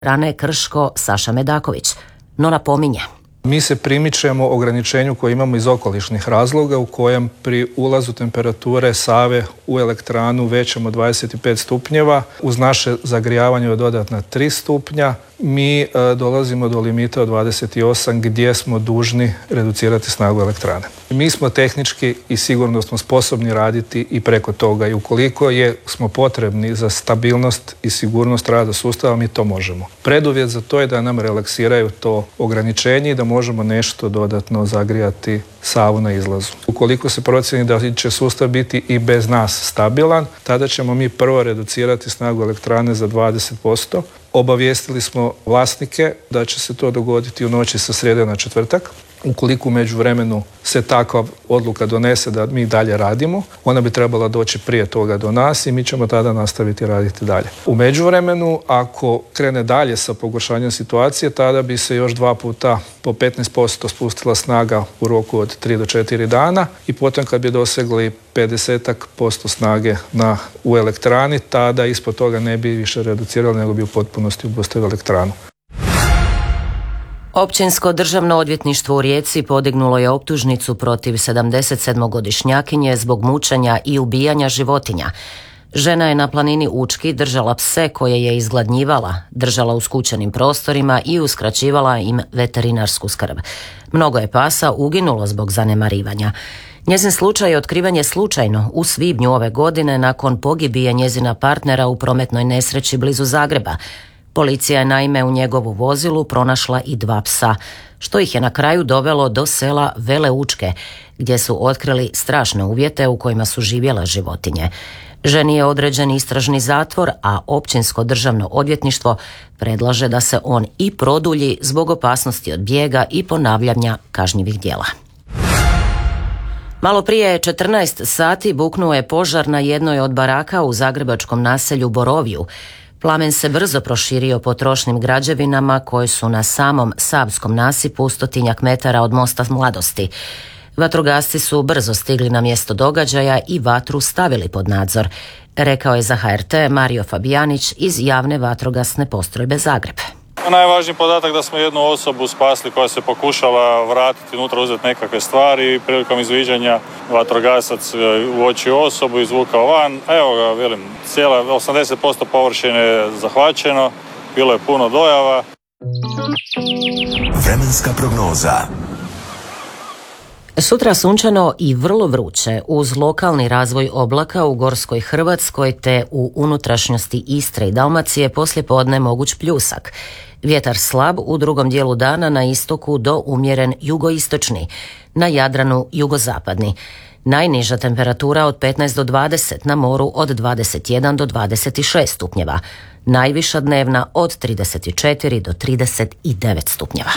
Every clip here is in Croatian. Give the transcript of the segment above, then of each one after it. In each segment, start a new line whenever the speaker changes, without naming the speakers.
Rane Krško Saša Medaković, no napominje.
Mi se primičemo ograničenju koje imamo iz okolišnih razloga u kojem pri ulazu temperature Save u elektranu većom od 25 stupnjeva uz naše zagrijavanje od dodatna 3 stupnja mi dolazimo do limita od 28 gdje smo dužni reducirati snagu elektrane. Mi smo tehnički i sigurno smo sposobni raditi i preko toga i ukoliko smo potrebni za stabilnost i sigurnost rada sustava, mi to možemo. Preduvjet za to je da nam relaksiraju to ograničenje i da možemo nešto dodatno zagrijati Savu na izlazu. Ukoliko se procjeni da će sustav biti i bez nas stabilan, tada ćemo mi prvo reducirati snagu elektrane za 20%. Obavijestili smo vlasnike da će se to dogoditi u noći sa srijede na četvrtak. Ukoliko u međuvremenu se takva odluka donese da mi dalje radimo, ona bi trebala doći prije toga do nas i mi ćemo tada nastaviti raditi dalje. U međuvremenu, ako krene dalje sa pogoršanjem situacije, tada bi se još 2 puta po 15% spustila snaga u roku od 3 do 4 dana i potom kad bi dosegli 50% snage u elektrani, tada ispod toga ne bi više reducirali, nego bi u potpunosti obustavili elektranu.
Općinsko državno odvjetništvo u Rijeci podignulo je optužnicu protiv 77-godišnjakinje zbog mučenja i ubijanja životinja. Žena je na planini Učki držala pse koje je izgladnjivala, držala u skučenim prostorima i uskraćivala im veterinarsku skrb. Mnogo je pasa uginulo zbog zanemarivanja. Njezin slučaj je otkriven je slučajno u svibnju ove godine nakon pogibije njezina partnera u prometnoj nesreći blizu Zagreba. Policija je naime u njegovu vozilu pronašla i 2 psa, što ih je na kraju dovelo do sela Vele Učke, gdje su otkrili strašne uvjete u kojima su živjele životinje. Ženi je određen istražni zatvor, a Općinsko državno odvjetništvo predlaže da se on i produlji zbog opasnosti od bijega i ponavljanja kažnjivih djela. Malo prije 14 sati buknuo je požar na jednoj od baraka u zagrebačkom naselju Borovju. Plamen se brzo proširio po trošnim građevinama koje su na samom Savskom nasipu 100-tinjak metara od mosta Mladosti. Vatrogasci su brzo stigli na mjesto događaja i vatru stavili pod nadzor, rekao je za HRT Mario Fabijanić iz javne vatrogasne postrojbe Zagreb.
Najvažniji podatak da smo jednu osobu spasli koja se pokušala vratiti unutra, uzeti nekakve stvari i prilikom izviđanja vatrogasac uočio osobu, izvukao van. Evo ga, velim, cijela 80% površine je zahvaćeno, bilo je puno dojava.
Vremenska prognoza.
Sutra sunčano i vrlo vruće uz lokalni razvoj oblaka u Gorskoj Hrvatskoj te u unutrašnjosti Istre i Dalmacije poslijepodne moguć pljusak. Vjetar slab u drugom dijelu dana na istoku do umjeren jugoistočni, na Jadranu jugozapadni. Najniža temperatura od 15 do 20, na moru od 21 do 26 stupnjeva. Najviša dnevna od 34 do 39 stupnjeva.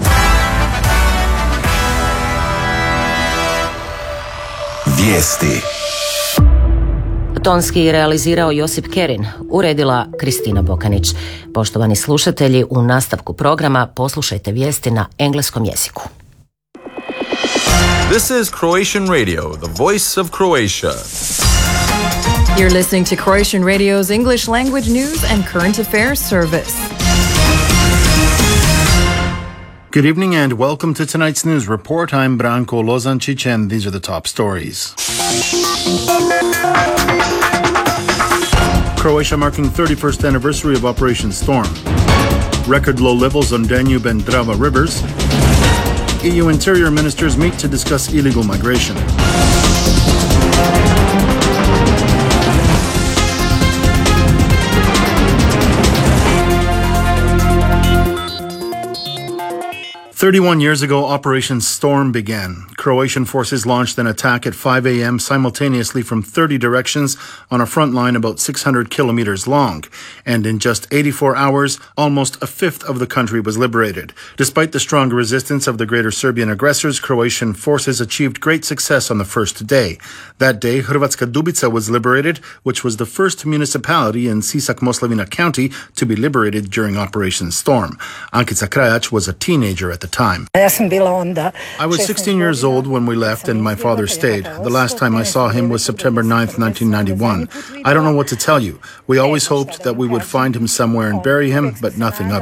Vijesti.
Tonski realizirao Josip Kerin, uredila Kristina Bokanić. Poštovani slušatelji, u nastavku programa poslušajte vijesti na engleskom jeziku.
This is Croatian Radio, the voice of Croatia.
You're listening to Croatian Radio's English language news and current affairs service.
Good evening and welcome to tonight's news report. I'm Branko Lozančić and these are the top stories. Croatia marking 31st anniversary of Operation Storm. Record low levels on Danube and Drava rivers. EU interior ministers meet to discuss illegal migration. "31 years ago, Operation Storm began. Croatian forces launched an attack at 5 a.m. simultaneously from 30 directions on a front line about 600 kilometers long. And in just 84 hours, almost a fifth of the country was liberated. Despite the strong resistance of the Greater Serbian aggressors, Croatian forces achieved great success on the first day. That day, Hrvatska Dubica was liberated, which was the first municipality in Sisak-Moslavina County to be liberated during Operation Storm. Ankica Krajac was a teenager at the time. I was 16 years old when we left and my father stayed. The last time I saw him was September 9th, 1991. I don't know what to tell you. We always hoped that we would find him somewhere and bury him, but nothing of